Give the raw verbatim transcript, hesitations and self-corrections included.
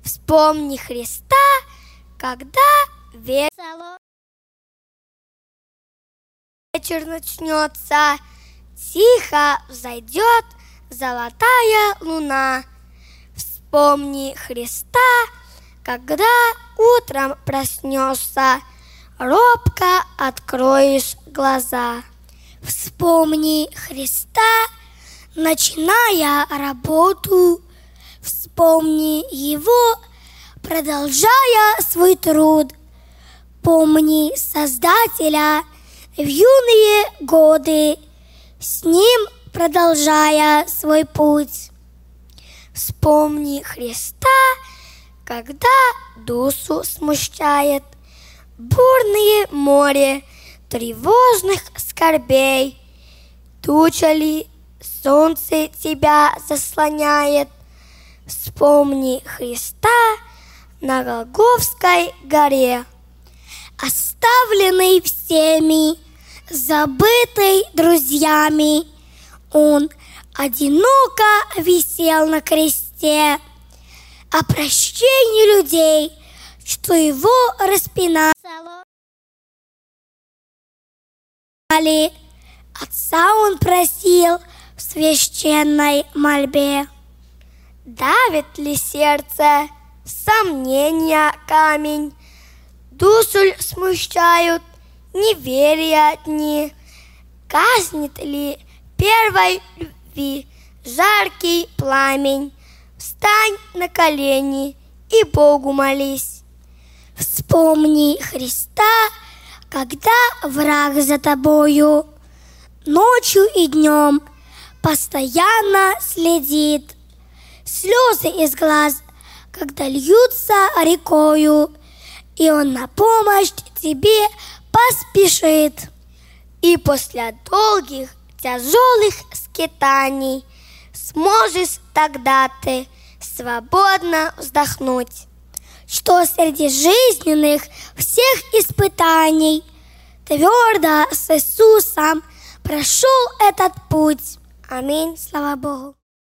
Вспомни Христа, когда вечер начнется, тихо взойдет золотая луна. Вспомни Христа, когда утром проснешься, робко откроешь глаза. Вспомни Христа, начиная работу, вспомни Его, продолжая свой труд. Помни Создателя в юные годы, с Ним продолжая свой путь. Вспомни Христа, когда душу смущает бурное море тревожных скорбей. Туча ли, солнце тебя заслоняет? Вспомни Христа на Голгофской горе. Оставленный всеми, забытый друзьями, Он одиноко висел на кресте о прощении людей, что Его распинали. Отца Он просил в священной мольбе. Давит ли сердце сомнения камень? Душу смущают неверия дни? Гаснет ли первой любви жаркий пламень? Встань на колени и Богу молись. Вспомни Христа, когда враг за тобою ночью и днем постоянно следит. Слезы из глаз, когда льются рекою, и Он на помощь тебе поспешит. И после долгих тяжелых скитаний сможешь тогда ты свободно вздохнуть, что среди жизненных всех испытаний твердо с Иисусом прошел этот путь. Аминь. Слава Богу.